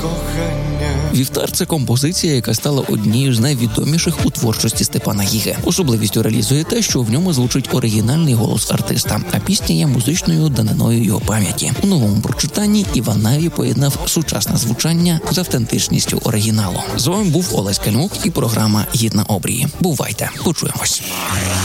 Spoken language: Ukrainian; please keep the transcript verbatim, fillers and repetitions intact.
«Вівтар» – це композиція, яка стала однією з найвідоміших у творчості Степана Гіги. Особливістю реалізує те, що в ньому звучить оригінальний голос артиста, а пісня є музичною даниною його пам'яті. У новому прочитанні Іван Наві поєднав сучасне звучання з автентичністю оригіналу. З вами був Олесь Кальмук і програма «Гід на обрії». Бувайте! Почуємось!